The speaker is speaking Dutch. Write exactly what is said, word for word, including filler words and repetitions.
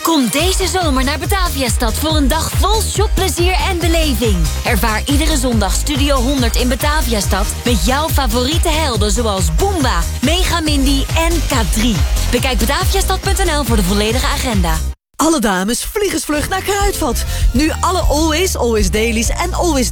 Kom deze zomer naar Bataviastad voor een dag vol shopplezier en beleving. Ervaar iedere zondag Studio honderd in Bataviastad met jouw favoriete helden zoals Boomba, Megamindy en K drie. Bekijk bataviastad punt n l voor de volledige agenda. Alle dames, vliegensvlug naar Kruidvat. Nu alle Always, Always Dailies en Always